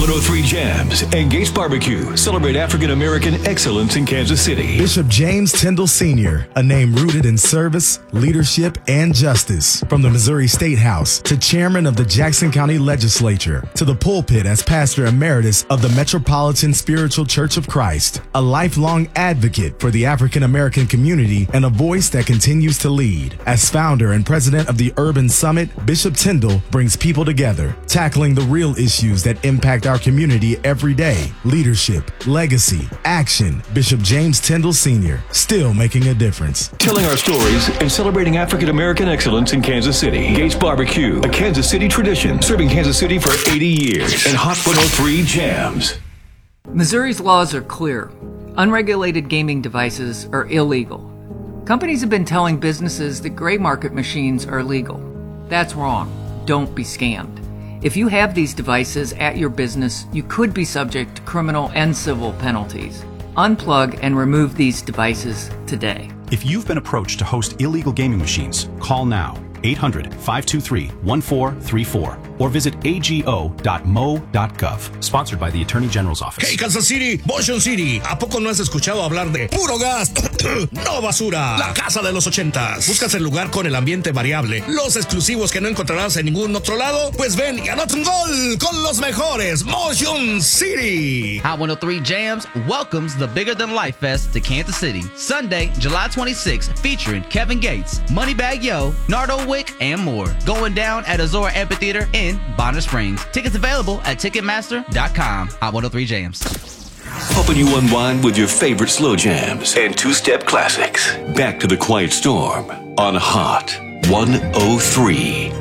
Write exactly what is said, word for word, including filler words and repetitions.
one oh three Jams and Gates Barbecue celebrate African American excellence in Kansas City. Bishop James Tyndall Senior, a name rooted in service, leadership, and justice. From the Missouri State House to chairman of the Jackson County Legislature to the pulpit as pastor emeritus of the Metropolitan Spiritual Church of Christ, a lifelong advocate for the African American community and a voice that continues to lead. As founder and president of the Urban Summit, Bishop Tyndall brings people together, tackling the real issues that impact our community every day. Leadership, legacy, action. Bishop James Tyndall Senior, still making a difference. Telling our stories and celebrating African American excellence in Kansas City. Gates Barbecue, a Kansas City tradition, serving Kansas City for eighty years. And Hot one oh three Jams. Missouri's laws are clear. Unregulated gaming devices are illegal. Companies have been telling businesses that gray market machines are legal. That's wrong. Don't be scammed. If you have these devices at your business, you could be subject to criminal and civil penalties. Unplug and remove these devices today. If you've been approached to host illegal gaming machines, call now, eight hundred, five two three, one four three four, or visit a g o dot m o dot gov. Sponsored by the Attorney General's Office. Hey, Kansas City, Motion City, ¿a poco no has escuchado hablar de Puro Gas? No basura, la casa de los ochentas. ¿Buscas el lugar con el ambiente variable, los exclusivos que no encontrarás en ningún otro lado? Pues ven y anota un gol con los mejores, Motion City. Hot one oh three Jams welcomes the Bigger Than Life Fest to Kansas City. Sunday, July twenty-sixth, featuring Kevin Gates, Moneybag Yo, Nardo Wick, and more. Going down at Azora Amphitheater in Bonner Springs. Tickets available at Ticketmaster dot com. Hot one oh three Jams. Helping you unwind with your favorite slow jams and two-step classics. Back to the Quiet Storm on Hot one oh three.